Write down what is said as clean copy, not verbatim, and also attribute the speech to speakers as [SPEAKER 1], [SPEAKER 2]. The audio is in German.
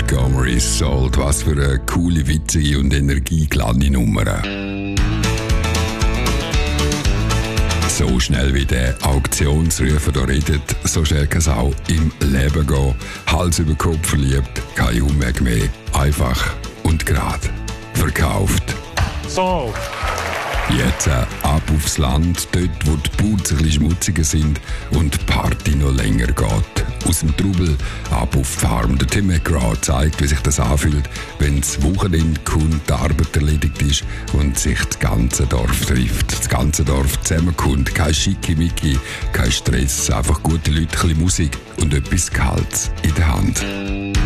[SPEAKER 1] Montgomery Salt, was für eine coole, witzige und energiegeladene Nummer. So schnell wie der Auktionsrufer hier redet, so schnell kann es auch im Leben gehen. Hals über Kopf verliebt, kein Umweg mehr. Einfach und gerade. Verkauft.
[SPEAKER 2] So.
[SPEAKER 1] Jetzt ab aufs Land, dort wo die Boots ein bisschen schmutziger sind und die Party noch länger geht. Aus dem Trubel ab auf die Farm. Der Tim McGraw zeigt, wie sich das anfühlt, wenn das Wochenende kommt, die Arbeit erledigt ist und sich das ganze Dorf trifft. Das ganze Dorf zusammenkommt. Kein Schickimicki, kein Stress, einfach gute Leute, ein bisschen Musik und etwas Kaltes in der Hand.